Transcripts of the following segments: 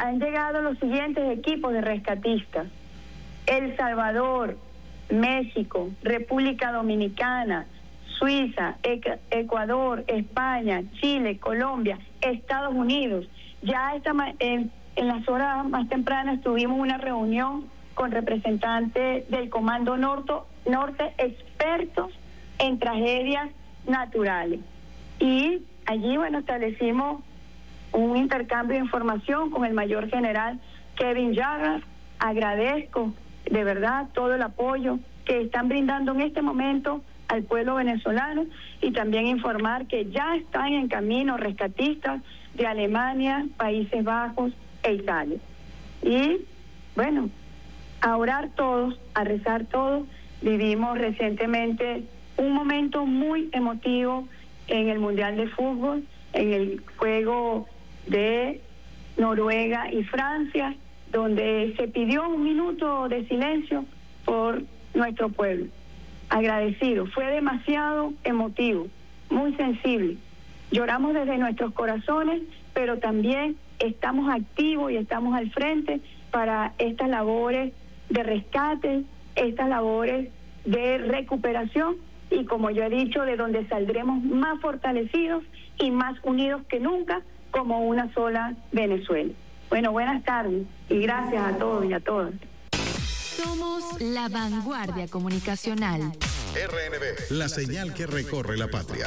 han llegado los siguientes equipos de rescatistas: El Salvador, México, República Dominicana, Suiza, Ecuador, España, Chile, Colombia, Estados Unidos. Ya en las horas más tempranas tuvimos una reunión con representantes del Comando Norte, expertos en tragedias naturales. Y allí, establecimos un intercambio de información con el mayor general Kevin Llagas. Agradezco de verdad todo el apoyo que están brindando en este momento al pueblo venezolano, y también informar que ya están en camino rescatistas de Alemania, Países Bajos e Italia. Y a orar todos, a rezar todos. Vivimos recientemente un momento muy emotivo en el Mundial de Fútbol, en el juego de Noruega y Francia, donde se pidió un minuto de silencio por nuestro pueblo. Agradecido, fue demasiado emotivo, muy sensible. Lloramos desde nuestros corazones, pero también estamos activos y estamos al frente para estas labores de rescate, estas labores de recuperación, y como yo he dicho, de donde saldremos más fortalecidos y más unidos que nunca, como una sola Venezuela. Buenas tardes y gracias a todos y a todas. Somos la vanguardia comunicacional. RNB, la señal que recorre la patria.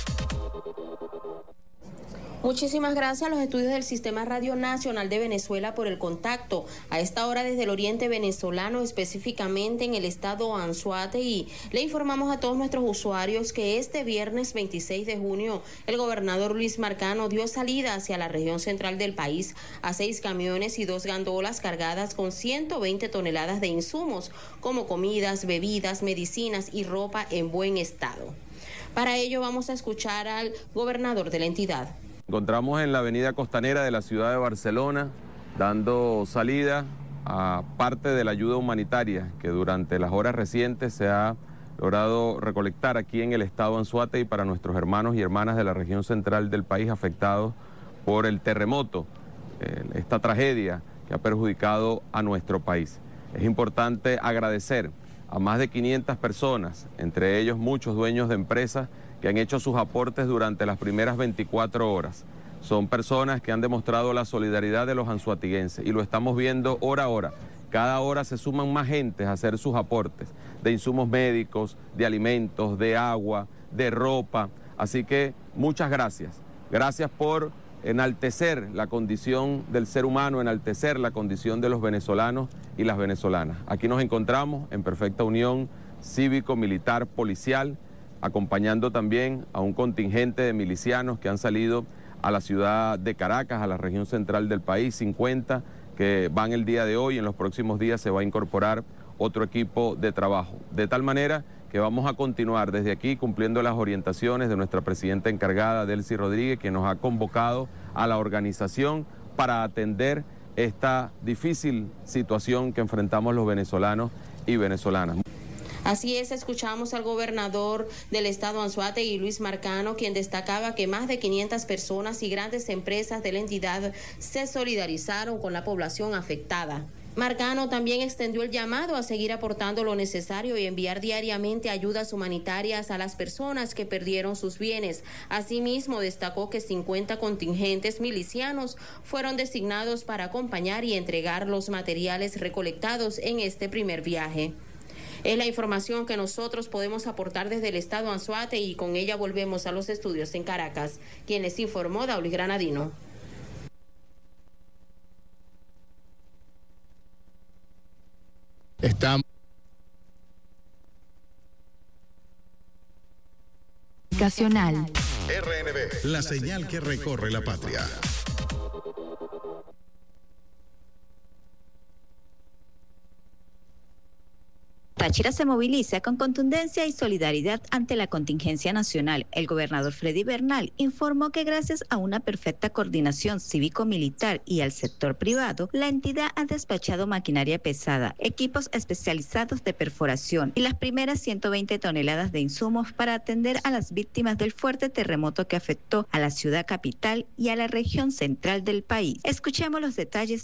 Muchísimas gracias a los estudios del Sistema Radio Nacional de Venezuela por el contacto. A esta hora desde el oriente venezolano, específicamente en el estado Anzoátegui, le informamos a todos nuestros usuarios que este viernes 26 de junio el gobernador Luis Marcano dio salida hacia la región central del país a 6 camiones y 2 gandolas cargadas con 120 toneladas de insumos como comidas, bebidas, medicinas y ropa en buen estado. Para ello vamos a escuchar al gobernador de la entidad. Encontramos en la avenida costanera de la ciudad de Barcelona, dando salida a parte de la ayuda humanitaria que durante las horas recientes se ha logrado recolectar aquí en el estado Anzoátegui para nuestros hermanos y hermanas de la región central del país afectados por el terremoto, esta tragedia que ha perjudicado a nuestro país. Es importante agradecer a más de 500 personas, entre ellos muchos dueños de empresas, que han hecho sus aportes durante las primeras 24 horas. Son personas que han demostrado la solidaridad de los anzoatiguenses y lo estamos viendo hora a hora. Cada hora se suman más gentes a hacer sus aportes de insumos médicos, de alimentos, de agua, de ropa. Así que muchas gracias. Gracias por enaltecer la condición del ser humano, enaltecer la condición de los venezolanos y las venezolanas. Aquí nos encontramos en perfecta unión cívico-militar policial, acompañando también a un contingente de milicianos que han salido a la ciudad de Caracas, a la región central del país, 50 que van el día de hoy. En los próximos días se va a incorporar otro equipo de trabajo. De tal manera que vamos a continuar desde aquí cumpliendo las orientaciones de nuestra presidenta encargada, Delcy Rodríguez, que nos ha convocado a la organización para atender esta difícil situación que enfrentamos los venezolanos y venezolanas. Así es, escuchamos al gobernador del estado Anzoátegui, Luis Marcano, quien destacaba que más de 500 personas y grandes empresas de la entidad se solidarizaron con la población afectada. Marcano también extendió el llamado a seguir aportando lo necesario y enviar diariamente ayudas humanitarias a las personas que perdieron sus bienes. Asimismo, destacó que 50 contingentes milicianos fueron designados para acompañar y entregar los materiales recolectados en este primer viaje. Es la información que nosotros podemos aportar desde el estado Anzoátegui y con ella volvemos a los estudios en Caracas. Quien les informó, Daulis Granadino. Estamos. RNB, la señal que recorre la patria. Táchira se moviliza con contundencia y solidaridad ante la contingencia nacional. El gobernador Freddy Bernal informó que gracias a una perfecta coordinación cívico-militar y al sector privado, la entidad ha despachado maquinaria pesada, equipos especializados de perforación y las primeras 120 toneladas de insumos para atender a las víctimas del fuerte terremoto que afectó a la ciudad capital y a la región central del país. Escuchemos los detalles